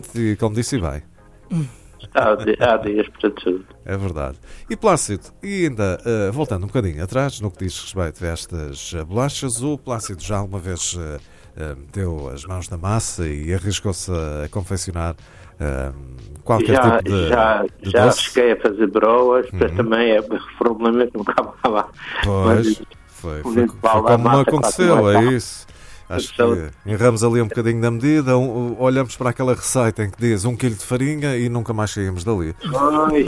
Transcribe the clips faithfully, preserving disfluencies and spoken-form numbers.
E como disse bem. Há, di- há dias para tudo. É verdade. E Plácido, e ainda uh, voltando um bocadinho atrás, no que diz respeito a estas uh, bolachas, o Plácido já alguma vez uh, uh, meteu as mãos na massa e arriscou-se a confeccionar uh, qualquer Já, tipo de, já, de já doce? cheguei a fazer broas, mas Uhum. também é problema que nunca lá. Pois, foi, foi, muito foi mal à como me massa, aconteceu, quase é não é isso. Acho que erramos ali um bocadinho da medida, um, olhamos para aquela receita em que diz um quilo de farinha e nunca mais saímos dali. Oi.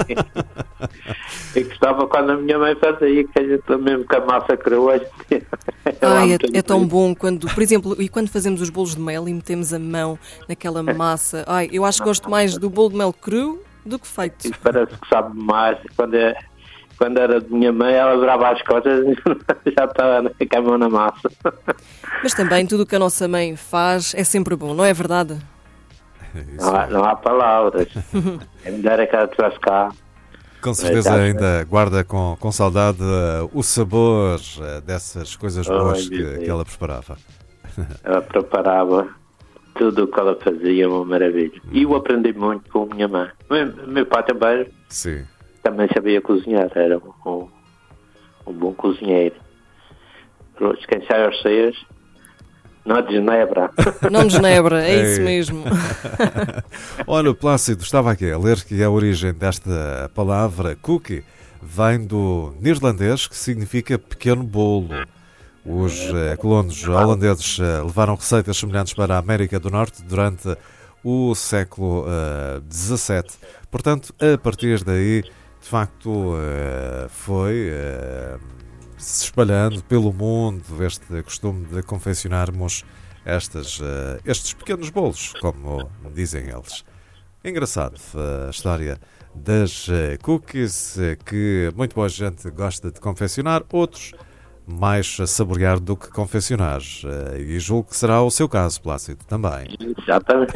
Eu gostava quando a minha mãe fazia, que a gente mesmo com a massa crua. Ai, é, é tão bom quando, por exemplo, e quando fazemos os bolos de mel e metemos a mão naquela massa. Ai, eu acho que gosto mais do bolo de mel cru do que feito. E parece que sabe mais. Quando, é, quando era de minha mãe, ela virava as costas e já estava com a mão na massa. Mas também tudo o que a nossa mãe faz é sempre bom, não é verdade? É isso Não há, mesmo. não há palavras. É melhor é que ela tivesse cá. Com certeza Mas, ainda guarda com, com saudade uh, o sabor uh, dessas coisas Oh, boas meu que, Deus. que ela preparava. Ela preparava tudo o que ela fazia, uma maravilha. E eu aprendi muito com a minha mãe. Meu, meu pai também, Sim. também sabia cozinhar, era um, um bom cozinheiro. Quem sai aos ceias, não desnebra. Não desnebra, é Ei. isso mesmo. Olha, Plácido, estava aqui a ler que a origem desta palavra cookie vem do neerlandês, que significa pequeno bolo. Os eh, colonos holandeses eh, levaram receitas semelhantes para a América do Norte durante o século eh, dezassete. Portanto, a partir daí, de facto, eh, foi eh, se espalhando pelo mundo este costume de confeccionarmos estas, eh, estes pequenos bolos, como dizem eles. Engraçado a história das eh, cookies, eh, que muito boa gente gosta de confeccionar, outros mais a saborear do que confeccionar. Eh, E julgo que será o seu caso, Plácido, também. Exatamente.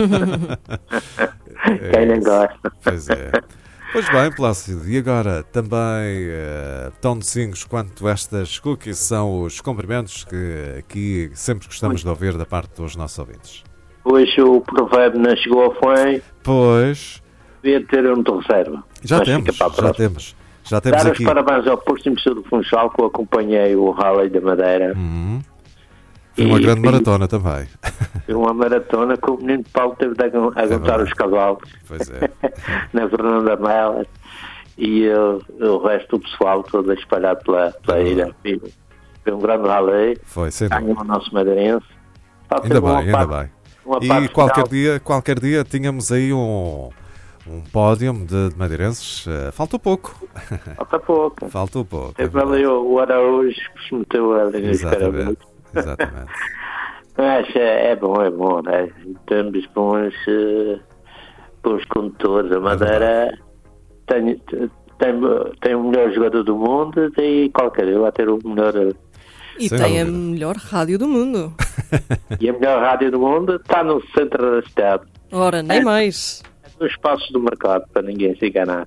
É Quem não isso. gosta. Pois é. Pois bem, Plácido, e agora também eh, tão docinhos quanto estas cookies são os cumprimentos que aqui sempre gostamos de ouvir da parte dos nossos ouvintes. Hoje o provérbio não chegou ao fim, Pois, devia ter um de reserva. já Mas temos, fica para a já próxima. temos. Já temos Dar aqui. os parabéns ao Porto do Funchal, que eu acompanhei o Rally da Madeira. Uhum. Foi uma E grande fiz- maratona também. Foi uma maratona que o menino Paulo teve de agu- aguentar verdade. os cavalos Pois é. na Fernanda Mela e uh, o resto do pessoal todo espalhado pela, pela É ilha. E Foi um grande rally, Foi, sem dúvida. ganhou o nosso madeirense. Pá, Ainda teve bem, uma ainda parte- bem. uma E parte qualquer final. dia, qualquer dia tínhamos aí um, um pódio de, de madeirenses. Eh, faltou pouco. Falta pouco. Faltou pouco. é Teve ali verdade. o, o Araújo que se meteu ali no Exatamente. escaramujo. Exatamente. Mas é, é bom, é bom, né? Temos bons, uh, bons condutores. A Madeira tem, tem, tem o melhor jogador do mundo e qualquer um vai ter o melhor. uh, E Sem tem a dúvida. melhor rádio do mundo. E a melhor rádio do mundo está no centro da cidade, Ora, nem mais. nos espaços do mercado, para ninguém se enganar.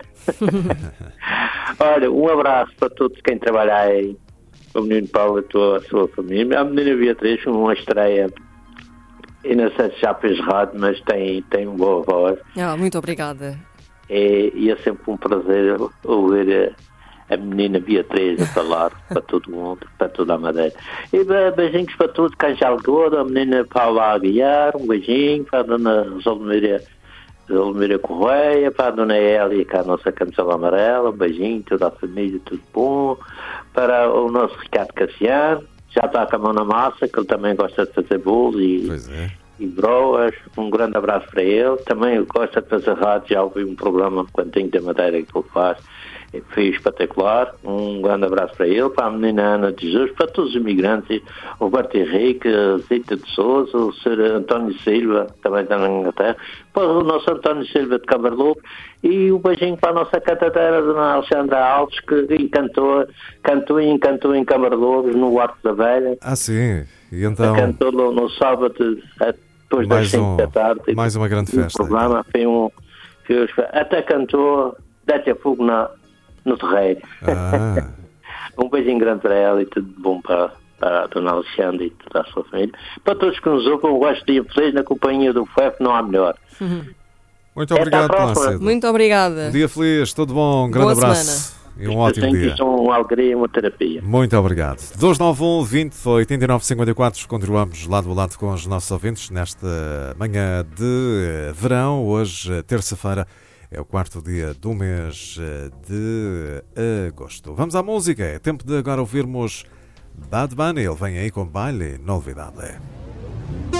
Olha, um abraço para todos quem trabalha aí. O menino Paulo e a tua- a sua família. A menina Beatriz, uma estreia. E não sei se já fez rádio, mas tem, tem uma boa voz. Ah, muito obrigada. É, e é sempre um prazer ouvir a, a menina Beatriz a falar para todo mundo, para toda a Madeira. E be- beijinhos para todos, Canjal Gordo, a menina Paula Aguiar, um beijinho para a dona Zolmira, Zolmira Correia, para a dona Elia, que é a nossa camisola amarela, um beijinho, toda a família, tudo bom. Para o nosso Ricardo Cassiano, já está com a mão na massa, que ele também gosta de fazer bolos e Pois é. e broas, um grande abraço para ele. Também gosta de fazer rádio, já ouvi um programa no Cantinho da Madeira que ele faz, e foi espetacular. Um grande abraço para ele, para a menina Ana de Jesus, para todos os imigrantes, o Roberto Henrique, a Zita de Souza, o senhor António Silva, também está na Inglaterra, para o nosso António Silva de Camarlobo, e um beijinho para a nossa cantadeira, a dona Alexandra Alves, que encantou, cantou e encantou em Camarlobos, no Arco da Velha. Ah, sim. E então, Cantou no, no sábado, a- depois das mais, cinco um, da tarde. mais uma grande O festa. programa foi um. Foi, até cantou Deite a Fogo na, no Terreiro. Ah, Um beijinho grande para ela e tudo de bom para, para a Dona Alexandre e toda a sua família. Para todos que nos ouvem, eu gosto de dia feliz na companhia do F E F, não há melhor. Uhum. Muito obrigado, Plácido. Muito obrigada. Um dia feliz, tudo bom, um grande Boa abraço. Semana. E um ótimo dia. Isso é uma alegria e uma terapia. Muito obrigado. dois nove um, vinte, oitenta e nove, cinquenta e quatro. Continuamos lado a lado com os nossos ouvintes nesta manhã de verão. Hoje, terça-feira, é o quarto dia do mês de agosto. Vamos à música. É tempo de agora ouvirmos Bad Bunny. Ele vem aí com baile novidade.